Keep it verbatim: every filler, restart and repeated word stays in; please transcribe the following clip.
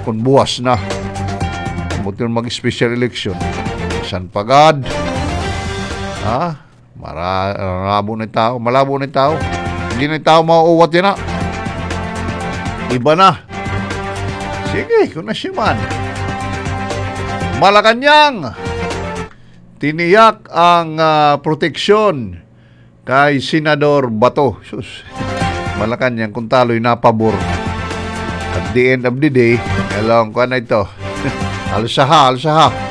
kung buwas na. Buti mag-special election. San pagad? Ha? Mara, malabo na tao. Malabo na tao. Hindi na tao mauuwat yan na. Iba na. Sige, kung na siya man. Malacanang. Tiniyak ang uh, proteksyon kay Senador Bato. Sus. Malacanang kung talo'y napabor. At the end of the day, alam ko na ito. Alsaha, alsaha.